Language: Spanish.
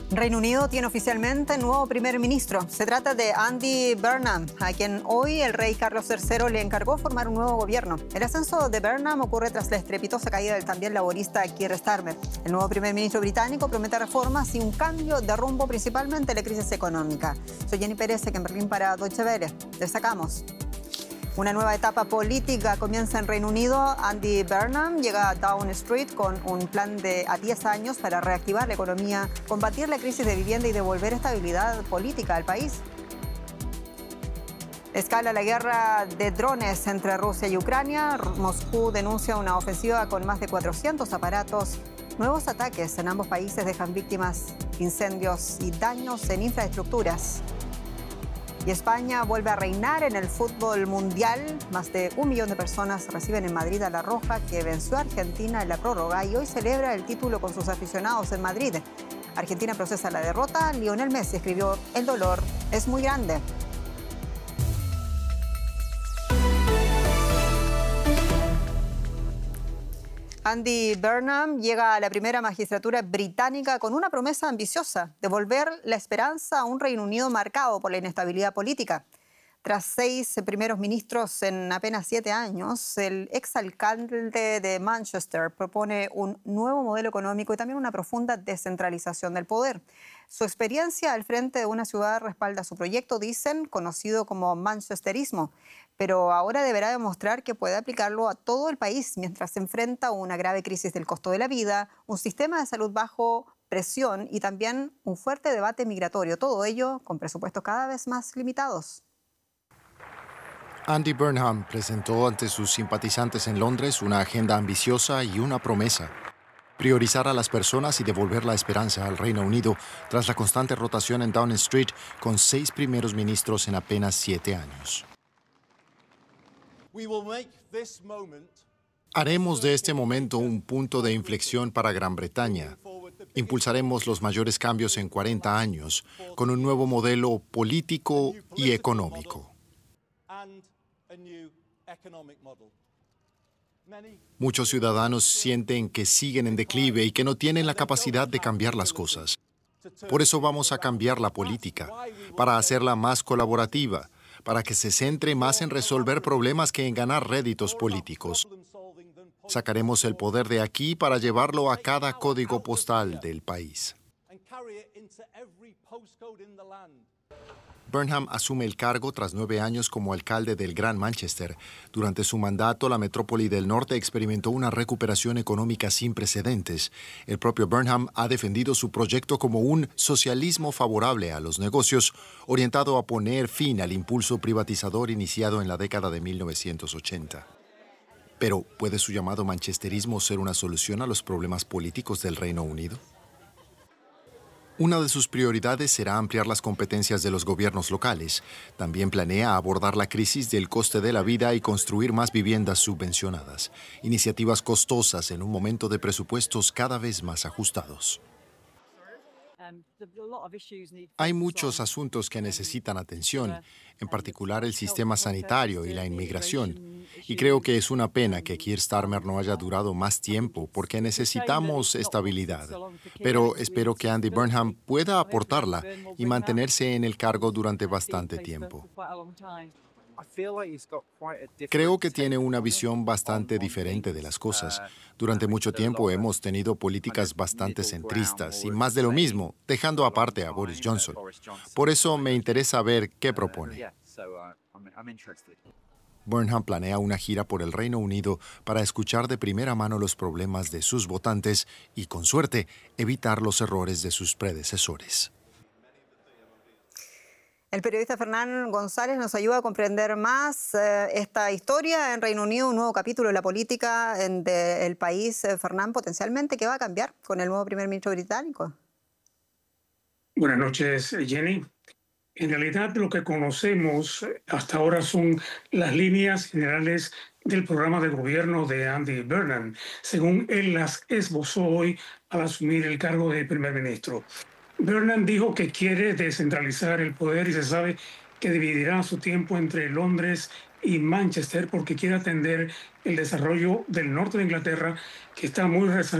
Reino Unido tiene oficialmente nuevo primer ministro. Se trata de Andy Burnham, a quien hoy el rey Carlos III le encargó formar un nuevo gobierno. El ascenso de Burnham ocurre tras la estrepitosa caída del también laborista Keir Starmer. El nuevo primer ministro británico promete reformas y un cambio de rumbo, principalmente la crisis económica. Soy Jenny Pérez, en Berlín para Deutsche Welle. Destacamos. Una nueva etapa política comienza en Reino Unido. Andy Burnham llega a Downing Street con un plan a 10 años para reactivar la economía, combatir la crisis de vivienda y devolver estabilidad política al país. Escala la guerra de drones entre Rusia y Ucrania. Moscú denuncia una ofensiva con más de 400 aparatos. Nuevos ataques en ambos países dejan víctimas, incendios y daños en infraestructuras. Y España vuelve a reinar en el fútbol mundial. Más de 1 millón de personas reciben en Madrid a La Roja, que venció a Argentina en la prórroga y hoy celebra el título con sus aficionados en Madrid. Argentina procesa la derrota. Lionel Messi escribió: "El dolor es muy grande". Andy Burnham llega a la primera magistratura británica con una promesa ambiciosa: devolver la esperanza a un Reino Unido marcado por la inestabilidad política. Tras 6 primeros ministros en apenas 7 años, el exalcalde de Manchester propone un nuevo modelo económico y también una profunda descentralización del poder. Su experiencia al frente de una ciudad respalda su proyecto, dicen, conocido como manchesterismo, pero ahora deberá demostrar que puede aplicarlo a todo el país mientras se enfrenta una grave crisis del costo de la vida, un sistema de salud bajo presión y también un fuerte debate migratorio. Todo ello con presupuestos cada vez más limitados. Andy Burnham presentó ante sus simpatizantes en Londres una agenda ambiciosa y una promesa: priorizar a las personas y devolver la esperanza al Reino Unido tras la constante rotación en Downing Street con 6 primeros ministros en apenas 7 años. Haremos de este momento un punto de inflexión para Gran Bretaña. Impulsaremos los mayores cambios en 40 años con un nuevo modelo político y económico. Muchos ciudadanos sienten que siguen en declive y que no tienen la capacidad de cambiar las cosas. Por eso vamos a cambiar la política, para hacerla más colaborativa, para que se centre más en resolver problemas que en ganar réditos políticos. Sacaremos el poder de aquí para llevarlo a cada código postal del país. Burnham asume el cargo tras 9 años como alcalde del Gran Manchester. Durante su mandato, la metrópoli del norte experimentó una recuperación económica sin precedentes. El propio Burnham ha defendido su proyecto como un socialismo favorable a los negocios, orientado a poner fin al impulso privatizador iniciado en la década de 1980. Pero, ¿puede su llamado manchesterismo ser una solución a los problemas políticos del Reino Unido? Una de sus prioridades será ampliar las competencias de los gobiernos locales. También planea abordar la crisis del coste de la vida y construir más viviendas subvencionadas. Iniciativas costosas en un momento de presupuestos cada vez más ajustados. Hay muchos asuntos que necesitan atención, en particular el sistema sanitario y la inmigración. Y creo que es una pena que Keir Starmer no haya durado más tiempo, porque necesitamos estabilidad. Pero espero que Andy Burnham pueda aportarla y mantenerse en el cargo durante bastante tiempo. Creo que tiene una visión bastante diferente de las cosas. Durante mucho tiempo hemos tenido políticas bastante centristas y más de lo mismo, dejando aparte a Boris Johnson. Por eso me interesa ver qué propone. Burnham planea una gira por el Reino Unido para escuchar de primera mano los problemas de sus votantes y, con suerte, evitar los errores de sus predecesores. El periodista Fernán González nos ayuda a comprender más esta historia en Reino Unido, un nuevo capítulo de la política del país. Fernán, potencialmente, ¿qué va a cambiar con el nuevo primer ministro británico? Buenas noches, Jenny. En realidad, lo que conocemos hasta ahora son las líneas generales del programa de gobierno de Andy Burnham, según él las esbozó hoy al asumir el cargo de primer ministro. Burnham dijo que quiere descentralizar el poder y se sabe que dividirá su tiempo entre Londres y Manchester porque quiere atender el desarrollo del norte de Inglaterra, que está muy